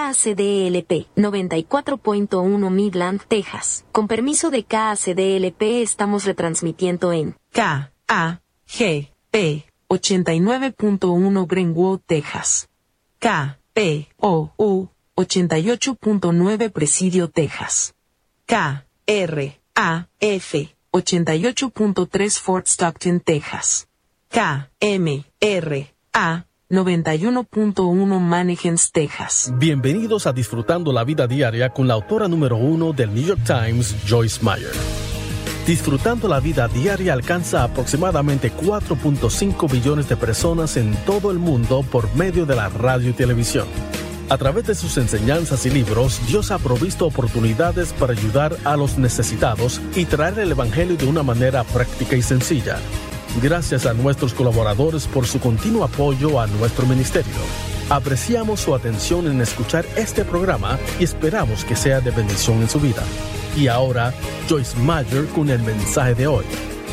KACDLP, 94.1 Midland, Texas. Con permiso de KACDLP estamos retransmitiendo en KAGP, 89.1 Greenwood, Texas. KPOU, 88.9 Presidio, Texas. KRAF, 88.3 Fort Stockton, Texas. KMRA, 91.1 Mannequins, Texas. Bienvenidos a Disfrutando la Vida Diaria con la autora número 1 del New York Times, Joyce Meyer. Disfrutando la Vida Diaria alcanza aproximadamente 4.5 billones de personas en todo el mundo por medio de la radio y televisión. A través de sus enseñanzas y libros, Dios ha provisto oportunidades para ayudar a los necesitados y traer el Evangelio de una manera práctica y sencilla. Gracias a nuestros colaboradores por su continuo apoyo a nuestro ministerio. Apreciamos su atención en escuchar este programa y esperamos que sea de bendición en su vida. Y ahora, Joyce Meyer con el mensaje de hoy.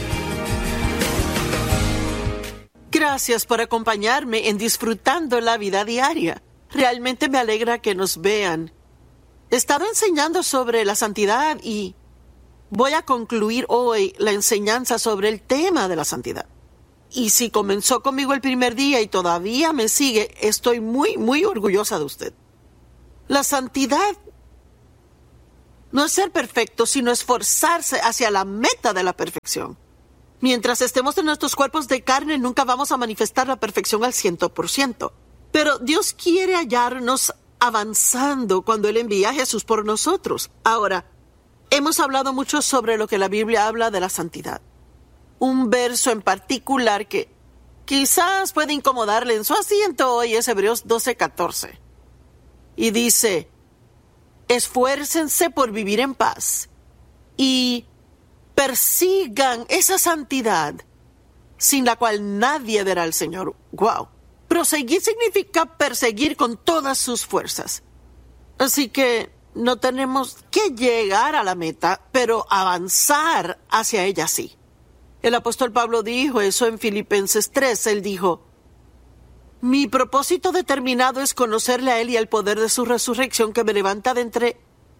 Gracias por acompañarme en Disfrutando la Vida Diaria. Realmente me alegra que nos vean. He estado enseñando sobre la santidad y voy a concluir hoy la enseñanza sobre el tema de la santidad. Y si comenzó conmigo el primer día y todavía me sigue, estoy muy orgullosa de usted. La santidad no es ser perfecto, sino esforzarse hacia la meta de la perfección. Mientras estemos en nuestros cuerpos de carne, nunca vamos a manifestar la perfección al 100%. Pero Dios quiere hallarnos avanzando cuando Él envía a Jesús por nosotros. Ahora, hemos hablado mucho sobre lo que la Biblia habla de la santidad. Un verso en particular que quizás puede incomodarle en su asiento hoy es Hebreos 12:14. Y dice: esfuércense por vivir en paz y persigan esa santidad sin la cual nadie verá al Señor. ¡Wow! Proseguir significa perseguir con todas sus fuerzas. Así que no tenemos que llegar a la meta, pero avanzar hacia ella sí. El apóstol Pablo dijo eso en Filipenses 3. Él dijo: mi propósito determinado es conocerle a Él y el poder de su resurrección que me levanta de entre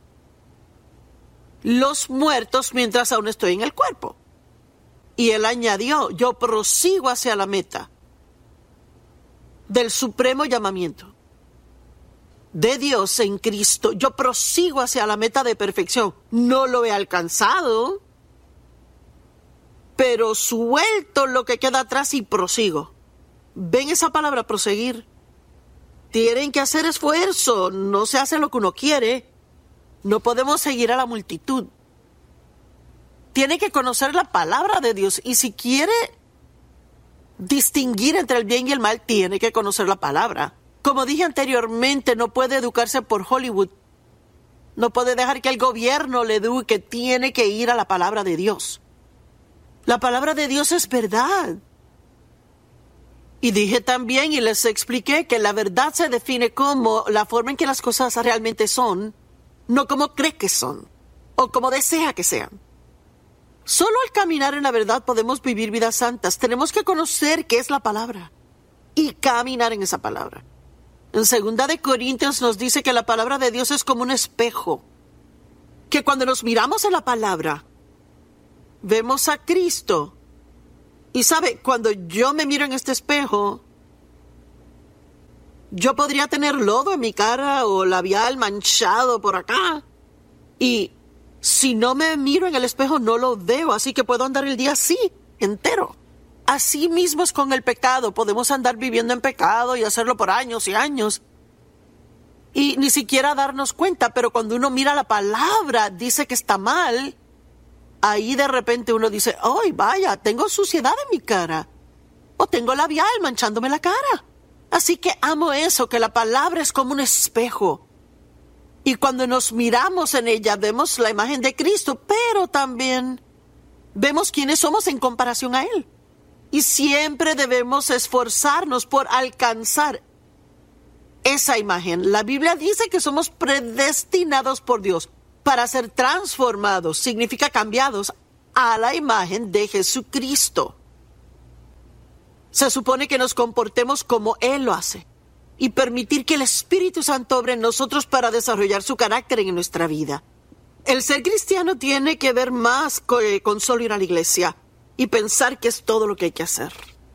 los muertos mientras aún estoy en el cuerpo. Y él añadió: yo prosigo hacia la meta del supremo llamamiento de Dios en Cristo. Yo prosigo hacia la meta de perfección. No lo he alcanzado, pero suelto lo que queda atrás y prosigo. ¿Ven esa palabra, proseguir? Tienen que hacer esfuerzo. No se hace lo que uno quiere. No podemos seguir a la multitud. Tiene que conocer la palabra de Dios. Y si quiere distinguir entre el bien y el mal, tiene que conocer la palabra. Como dije anteriormente, no puede educarse por Hollywood. No puede dejar que el gobierno le eduque. Tiene que ir a la palabra de Dios. La palabra de Dios es verdad. Y dije también y les expliqué que la verdad se define como la forma en que las cosas realmente son, no como cree que son o como desea que sean. Solo al caminar en la verdad podemos vivir vidas santas. Tenemos que conocer qué es la palabra y caminar en esa palabra. En 2 Corintios nos dice que la palabra de Dios es como un espejo, que cuando nos miramos en la palabra, vemos a Cristo. Y sabe, cuando yo me miro en este espejo, yo podría tener lodo en mi cara o labial manchado por acá. Y si no me miro en el espejo, no lo veo, así que puedo andar el día así, entero. Así mismo es con el pecado. Podemos andar viviendo en pecado y hacerlo por años y años y ni siquiera darnos cuenta, pero cuando uno mira la palabra, dice que está mal. Ahí de repente uno dice: ¡ay, vaya! Tengo suciedad en mi cara. O tengo labial manchándome la cara. Así que amo eso, que la palabra es como un espejo. Y cuando nos miramos en ella, vemos la imagen de Cristo, pero también vemos quiénes somos en comparación a Él. Y siempre debemos esforzarnos por alcanzar esa imagen. La Biblia dice que somos predestinados por Dios para ser transformados, significa cambiados a la imagen de Jesucristo. Se supone que nos comportemos como Él lo hace. y permitir que el Espíritu Santo obre en nosotros para desarrollar su carácter en nuestra vida. El ser cristiano tiene que ver más con solo ir a la iglesia y pensar que es todo lo que hay que hacer.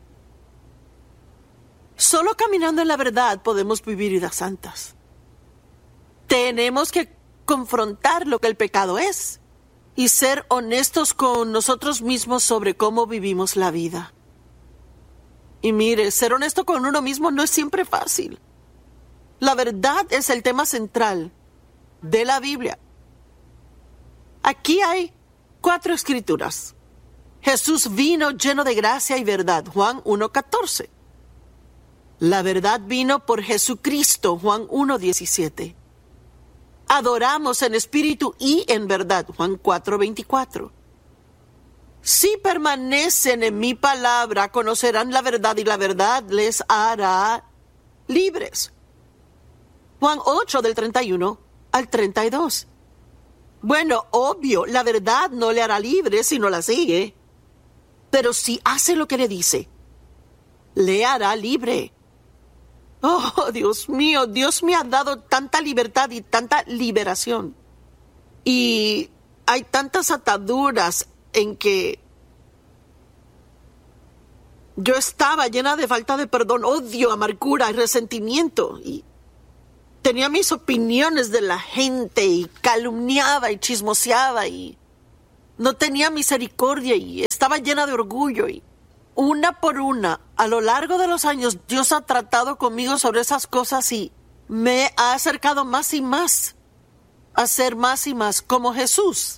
Solo caminando en la verdad podemos vivir vidas santas. Tenemos que confrontar lo que el pecado es y ser honestos con nosotros mismos sobre cómo vivimos la vida. Y mire, ser honesto con uno mismo no es siempre fácil. La verdad es el tema central de la Biblia. Aquí hay 4 escrituras. Jesús vino lleno de gracia y verdad, Juan 1:14. La verdad vino por Jesucristo, Juan 1:17. Adoramos en espíritu y en verdad, Juan 4:24. Si permanecen en mi palabra, conocerán la verdad y la verdad les hará libres. Juan 8 del 31 al 32. Bueno, obvio, la verdad no le hará libre si no la sigue. Pero si hace lo que le dice, le hará libre. Oh, Dios mío, Dios me ha dado tanta libertad y tanta liberación. Y hay tantas ataduras en que yo estaba llena de falta de perdón, odio, amargura y resentimiento. Y tenía mis opiniones de la gente y calumniaba y chismoseaba y no tenía misericordia y estaba llena de orgullo. Y una por una, a lo largo de los años, Dios ha tratado conmigo sobre esas cosas y me ha acercado más y más a ser más y más como Jesús.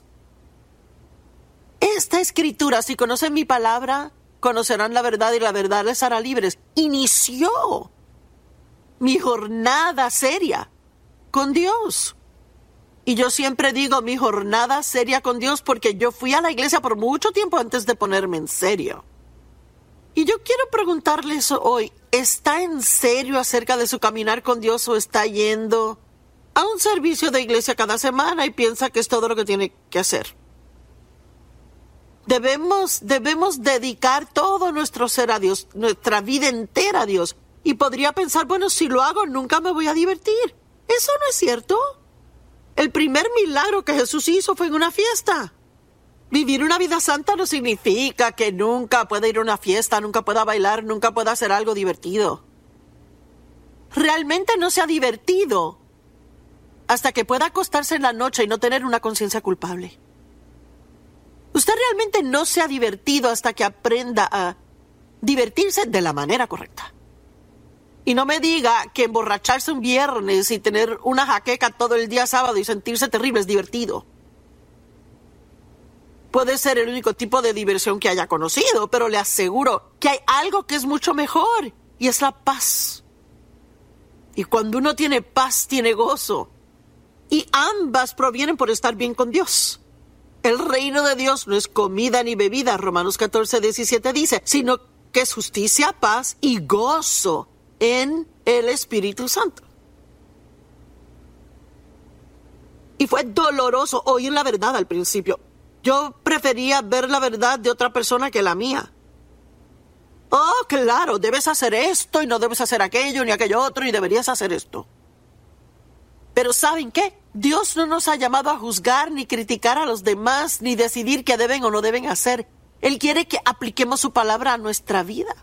Esta escritura, si conocen mi palabra, conocerán la verdad y la verdad les hará libres. Inició mi jornada seria con Dios. Y yo siempre digo mi jornada seria con Dios porque yo fui a la iglesia por mucho tiempo antes de ponerme en serio. Y yo quiero preguntarles hoy, ¿está en serio acerca de su caminar con Dios o está yendo a un servicio de iglesia cada semana y piensa que es todo lo que tiene que hacer? Debemos dedicar todo nuestro ser a Dios, nuestra vida entera a Dios. Y podría pensar, bueno, si lo hago nunca me voy a divertir. Eso no es cierto. El primer milagro que Jesús hizo fue en una fiesta. Vivir una vida santa no significa que nunca pueda ir a una fiesta, nunca pueda bailar, nunca pueda hacer algo divertido. Realmente no se ha divertido hasta que pueda acostarse en la noche y no tener una conciencia culpable. Usted realmente no se ha divertido hasta que aprenda a divertirse de la manera correcta. Y no me diga que emborracharse un viernes y tener una jaqueca todo el día sábado y sentirse terrible es divertido. Puede ser el único tipo de diversión que haya conocido, pero le aseguro que hay algo que es mucho mejor, y es la paz. Y cuando uno tiene paz, tiene gozo. Y ambas provienen por estar bien con Dios. El reino de Dios no es comida ni bebida, Romanos 14:17 dice, sino que es justicia, paz y gozo en el Espíritu Santo. Y fue doloroso oír la verdad al principio. Yo prefería ver la verdad de otra persona que la mía. Oh, claro, debes hacer esto y no debes hacer aquello ni aquello otro y deberías hacer esto. Pero ¿saben qué? Dios no nos ha llamado a juzgar ni criticar a los demás ni decidir qué deben o no deben hacer. Él quiere que apliquemos su palabra a nuestra vida.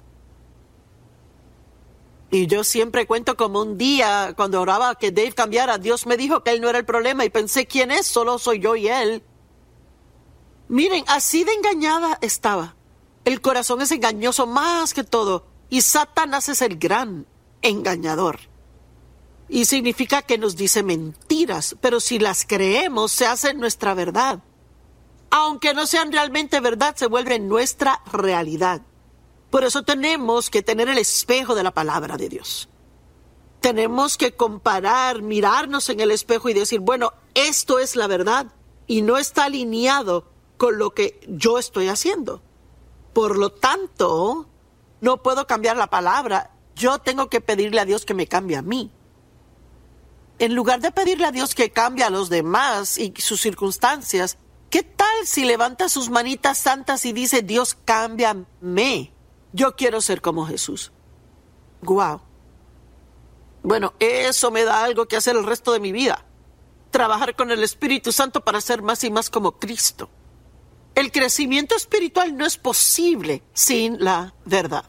Y yo siempre cuento como un día cuando oraba que Dave cambiara, Dios me dijo que él no era el problema y pensé, ¿quién es? Solo soy yo y él. Miren, así de engañada estaba. El corazón es engañoso más que todo y Satanás es el gran engañador. Y significa que nos dice mentiras, pero si las creemos se hace nuestra verdad. Aunque no sean realmente verdad, se vuelven nuestra realidad. Por eso tenemos que tener el espejo de la palabra de Dios. Tenemos que comparar, mirarnos en el espejo y decir, bueno, esto es la verdad y no está alineado con lo que yo estoy haciendo. Por lo tanto, no puedo cambiar la palabra. Yo tengo que pedirle a Dios que me cambie a mí. En lugar de pedirle a Dios que cambie a los demás y sus circunstancias, ¿qué tal si levanta sus manitas santas y dice, Dios, cámbiame? Yo quiero ser como Jesús. Guau. Bueno, eso me da algo que hacer el resto de mi vida. Trabajar con el Espíritu Santo para ser más y más como Cristo. El crecimiento espiritual no es posible sin la verdad.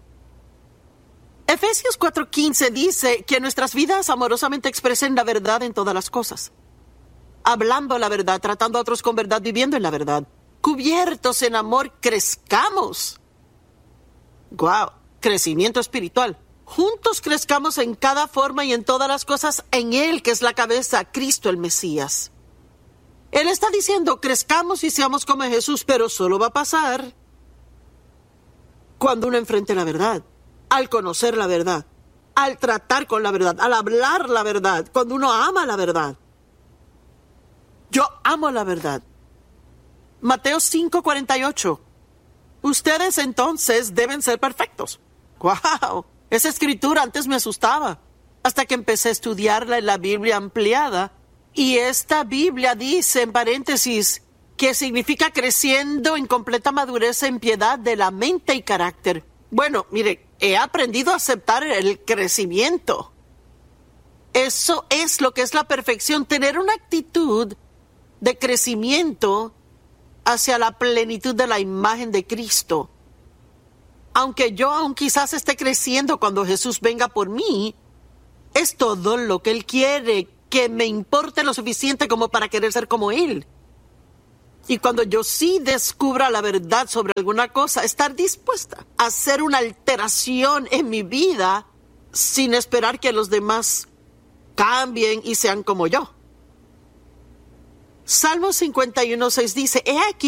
Efesios 4:15 dice que nuestras vidas amorosamente expresen la verdad en todas las cosas. Hablando la verdad, tratando a otros con verdad, viviendo en la verdad. Cubiertos en amor, crezcamos. ¡Guau! Crecimiento espiritual. Juntos crezcamos en cada forma y en todas las cosas en Él, que es la cabeza, Cristo el Mesías. Él está diciendo, crezcamos y seamos como Jesús, pero solo va a pasar cuando uno enfrente la verdad, al conocer la verdad, al tratar con la verdad, al hablar la verdad, cuando uno ama la verdad. Yo amo la verdad. Mateo 5:48. Ustedes entonces deben ser perfectos. ¡Wow! Esa escritura antes me asustaba, hasta que empecé a estudiarla en la Biblia ampliada. Y esta Biblia dice, en paréntesis, que significa creciendo en completa madurez en piedad de la mente y carácter. Bueno, mire, he aprendido a aceptar el crecimiento. Eso es lo que es la perfección, tener una actitud de crecimiento hacia la plenitud de la imagen de Cristo. Aunque yo aún quizás esté creciendo cuando Jesús venga por mí, es todo lo que Él quiere, que me importe lo suficiente como para querer ser como Él. Y cuando yo sí descubra la verdad sobre alguna cosa, estar dispuesta a hacer una alteración en mi vida sin esperar que los demás cambien y sean como yo. Salmo 51:6 dice, he aquí